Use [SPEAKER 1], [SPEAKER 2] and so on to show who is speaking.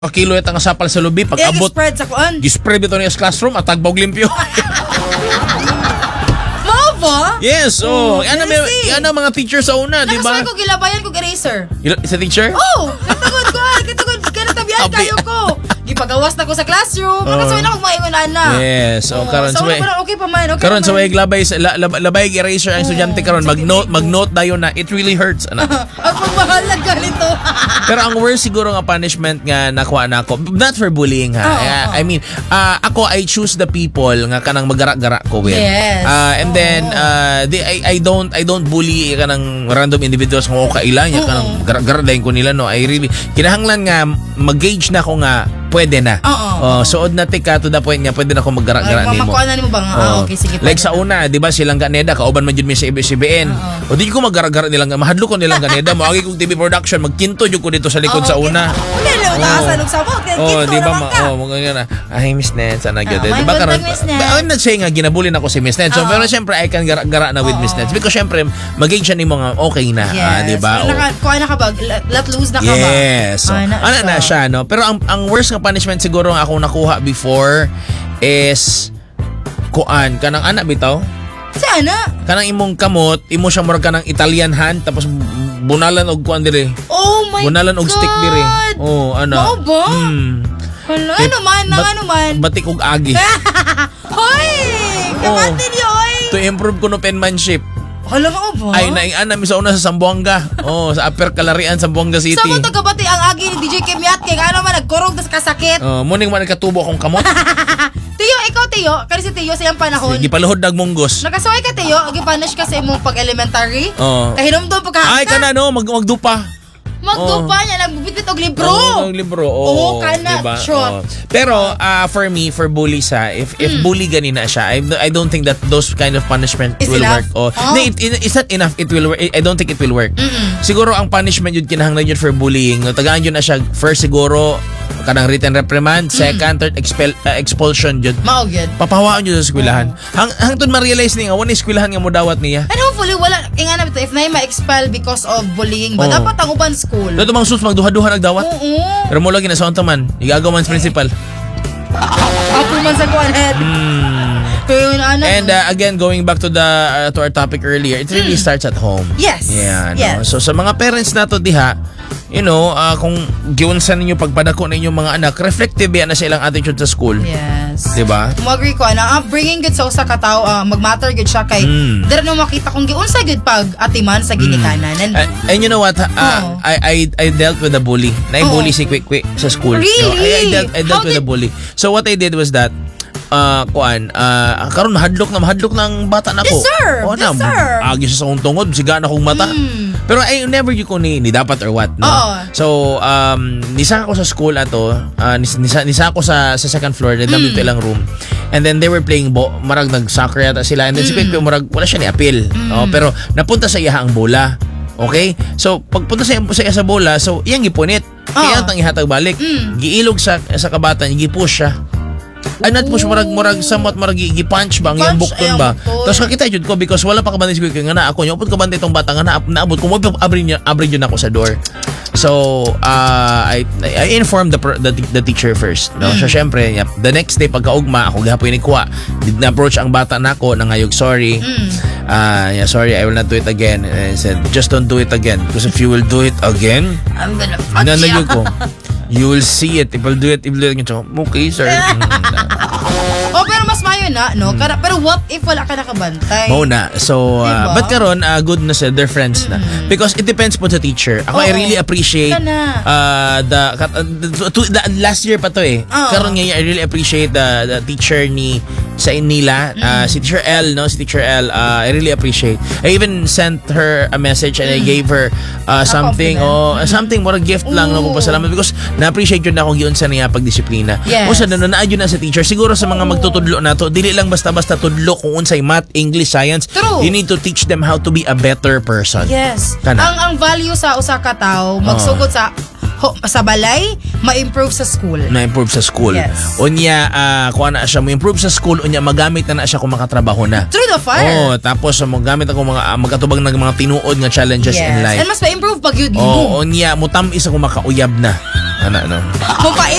[SPEAKER 1] Kilo ang sapal sa lubi pag abot.
[SPEAKER 2] Spread sa kuan.
[SPEAKER 1] Gispread ito niya sa classroom at tagbog limpyo.
[SPEAKER 2] Mao ba?
[SPEAKER 1] Yes, yan ang mga teacher sa una, di ba?
[SPEAKER 2] Nakasaway ko gilabayan ko eraser.
[SPEAKER 1] Sa teacher?
[SPEAKER 2] Oh, katugod kanatabihan kayo ko. Gipagawas na ko sa classroom. Nakasaway na kog maingon na.
[SPEAKER 1] Yes, karon
[SPEAKER 2] sa okay pa man, okay.
[SPEAKER 1] Karon sa way labay eraser ang estudyante karon mag-note dayon na it really hurts ana.
[SPEAKER 2] Ako bahala ganito.
[SPEAKER 1] Pero ang worst siguro nga punishment nga nakuha na ako, not for bullying ha. I mean, I choose the people nga kanang magara-gara ko with.
[SPEAKER 2] Yes.
[SPEAKER 1] And then I don't bully kanang random individuals nga kaila nya kanang gara-gara dayon ko nila no. I really kinahanglan nga mag-gauge na ko nga pwede na. Suod na tika to the point nga pwede na ako maggara-gara nimo.
[SPEAKER 2] Makuha na nimo ba nga? Okay, sige.
[SPEAKER 1] Like sa una, di ba silang ganeda kauban man jud mi sa ABS-CBN. O di ko maggara-gara nilang mahadlo ko nilang ganeda mo agi kog TV production magkinto jud ko dito sa likod sa una. Di ba mo ganyan na. Ay Miss Ned, sana gyud. Di ba karon? Ang nagsay nga ginabulin ako si Miss Ned. So pero syempre I can gara-gara na with Miss Ned because syempre mag-gauge siya nimo nga okay na, di ba?
[SPEAKER 2] Kuha na ka ba? Let loose na ka ba?
[SPEAKER 1] Yes. So, ana na siya no. Pero ang worst nga punishment siguro nga akong nakuha before is kuan kanang anak bitaw.
[SPEAKER 2] Si ana?
[SPEAKER 1] Kanang imong kamot, imo siya murag kanang Italian hand tapos bunalan og kuan dire.
[SPEAKER 2] Oh my
[SPEAKER 1] bunalan og stick dire. Ana.
[SPEAKER 2] Mao ba? Ano man?
[SPEAKER 1] Batik og agi.
[SPEAKER 2] Hoy! Kamante niyo oy.
[SPEAKER 1] To improve kuno penmanship.
[SPEAKER 2] Hala mo ba?
[SPEAKER 1] Ay naing-ana mi sa una sa Zamboanga. Sa Upper Calarian, Zamboanga City.
[SPEAKER 2] Sa mo tagabati ang agi ni DJ Kimiat kay ano man nagkurog tas kasakit.
[SPEAKER 1] Muning man nagkatubo akong kamot.
[SPEAKER 2] Tiyo, ikaw Tiyo, kani si Tiyo sa iyang panahon.
[SPEAKER 1] Sige, paluhod munggos.
[SPEAKER 2] Nakasaway ka Tiyo, gipunish ka sa imong pag-elementary. Kahinomdom pagka.
[SPEAKER 1] Ay kana no, magdupa.
[SPEAKER 2] Magdupa niya, nagbibitbit og libro.
[SPEAKER 1] Ang libro.
[SPEAKER 2] Kana,
[SPEAKER 1] diba?
[SPEAKER 2] shot.
[SPEAKER 1] Pero for me, for bullies if bully ganina siya, I don't think that those kind of punishment will work. It's not enough. It will work. I don't think it will work. Siguro ang punishment yun kinahanglan yun for bullying. Tagaan yun na siya first siguro kanang written reprimand, second, third expulsion yun.
[SPEAKER 2] Mao gyud.
[SPEAKER 1] Papahawaan yun sa eskwelahan. Hangtod ma-realize niya nga wala eskwelahan nga mo dawat niya.
[SPEAKER 2] And hopefully wala ingana bitaw if na ma-expel because of bullying ba dapat ang uban school.
[SPEAKER 1] Dito mang sus magduha-duha nagdawat. Pero mo lagi na sa unta man, igagaw man sa principal.
[SPEAKER 2] Ako man sa kuan head.
[SPEAKER 1] And again, going back to our topic earlier, it really starts at home.
[SPEAKER 2] Yes.
[SPEAKER 1] Yeah, no? So sa mga parents nato diha, kung giunsan ninyo pagpadako ninyo mga anak, reflective yan na sa ilang attitude sa school.
[SPEAKER 2] Yes.
[SPEAKER 1] Diba?
[SPEAKER 2] Mo-agree ko na bringing good sa usa ka tawo, mag-matter good siya kay dira no makita kung giunsa good pag atiman sa ginikanan.
[SPEAKER 1] And you know what? I dealt with a bully. Na-bully si Quick sa school.
[SPEAKER 2] Really?
[SPEAKER 1] I dealt with a bully. So what I did was that karon mahadlok ng bata nako.
[SPEAKER 2] Yes, sir.
[SPEAKER 1] Agi siya sa akong tungod, siga na akong mata. Pero I never you ko ni dapat or what, no? So nisa ako sa school ato, nisa ako sa second floor, dami ilang room. And then they were playing marag nag-soccer yata sila, and then si Quick marag wala siya ni appeal. Pero napunta sa iya ang bola. Okay? So pagpunta sa iya sa bola, so iyang gipunit. Kaya tang ihatag balik. Giilog sa kabatan, gipush siya. Ay not push murag somewhat gi-punch ba ang iyang bukton ba. Tapos kakita jud ko because wala pa kabantay siguro nga na ako nya upod kabantay itong bata nga naabot ko mo abri yun ako sa door. So I informed the teacher first, no? So syempre the next day pagkaugma ako gihapon ni kuha na approach ang bata nako na ngayog sorry. Sorry, I will not do it again. And I said just don't do it again because if you will do it again,
[SPEAKER 2] I'm gonna punch you.
[SPEAKER 1] You will see it. If I'll do it, okay, sir.
[SPEAKER 2] Pero mas mayo na, no? Pero what if wala ka nakabantay?
[SPEAKER 1] Oo na. So,
[SPEAKER 2] diba?
[SPEAKER 1] but karon, good na sila, they're friends na. Because it depends po sa teacher. Ako, I really appreciate the last year pa to eh. Karon ngayon, I really appreciate the teacher sa nila, si Teacher L, no? Si Teacher L, I really appreciate. I even sent her a message and I gave her something, more gift lang, no? Pasalamat because na-appreciate yun na akong giun sa niya pagdisiplina.
[SPEAKER 2] Yes.
[SPEAKER 1] O sa nanonood yun na sa teacher, siguro sa mga magtutudlo na to, dili lang basta-basta tudlo kung unsay math, English, science.
[SPEAKER 2] True.
[SPEAKER 1] You need to teach them how to be a better person.
[SPEAKER 2] Yes. Ang value sa usa ka tawo magsugod sa balay, ma-improve sa school.
[SPEAKER 1] Na-improve sa school.
[SPEAKER 2] Yes.
[SPEAKER 1] Unya, kung na siya ma-improve sa school, unya magamit na siya kung makatrabaho na.
[SPEAKER 2] Through the fire.
[SPEAKER 1] Tapos magamit ako magkatubang ng mga tinuod nga challenges in life.
[SPEAKER 2] And mas ma-improve pag yun mo.
[SPEAKER 1] Unya, mutamis ako makauyab na. Ana no.
[SPEAKER 2] Mupait